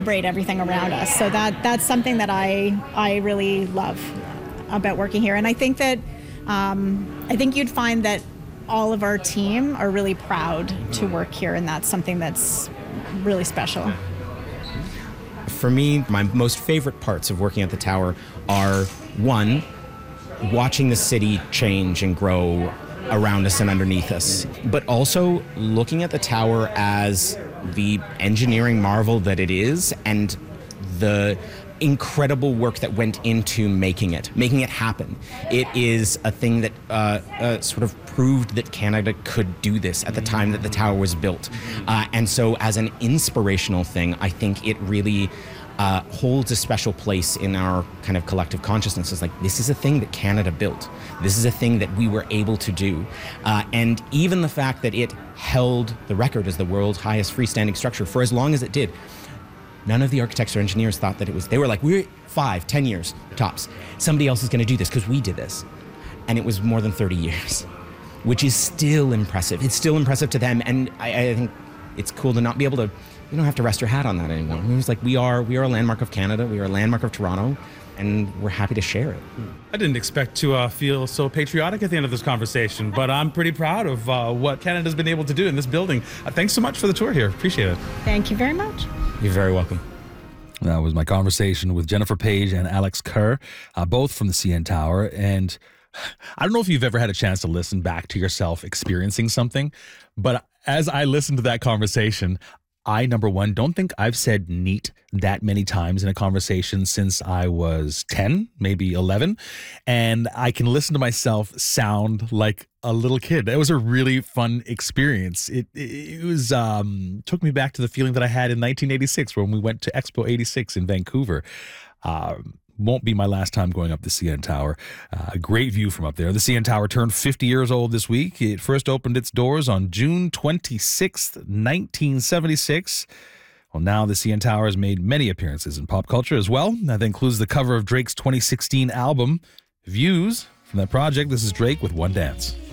celebrate everything around us. So that's something that I really love about working here. And I think that I think you'd find that all of our team are really proud to work here, and that's something that's really special. For me, my most favorite parts of working at the tower are, one, watching the city change and grow around us and underneath us, but also looking at the tower as the engineering marvel that it is and the incredible work that went into making it happen. It is a thing that sort of proved that Canada could do this at the time that the tower was built. And so as an inspirational thing, I think it really holds a special place in our kind of collective consciousness. It's like, this is a thing that Canada built. This is a thing that we were able to do. And even the fact that it held the record as the world's highest freestanding structure for as long as it did, none of the architects or engineers thought that it was, they were like, we're 5-10 years tops. Somebody else is going to do this because we did this. And it was more than 30 years, which is still impressive. It's still impressive to them. And I think it's cool to not be able to, you don't have to rest your hat on that anymore. It was like, we are a landmark of Canada. We are a landmark of Toronto. And we're happy to share it. I didn't expect to feel so patriotic at the end of this conversation, but I'm pretty proud of what Canada's been able to do in this building. Thanks so much for the tour here. Appreciate it. Thank you very much. You're very welcome. That was my conversation with Jennifer Page and Alex Kerr, both from the CN Tower. And I don't know if you've ever had a chance to listen back to yourself experiencing something, but as I listened to that conversation, I, number one, don't think I've said neat that many times in a conversation since I was 10, maybe 11. And I can listen to myself sound like a little kid. It was a really fun experience. It was took me back to the feeling that I had in 1986 when we went to Expo 86 in Vancouver. Won't be my last time going up the CN Tower. A great view from up there. The CN Tower turned 50 years old this week. It first opened its doors on June 26th, 1976. Well, now the CN Tower has made many appearances in pop culture as well. That includes the cover of Drake's 2016 album, Views. From that project, this is Drake with One Dance.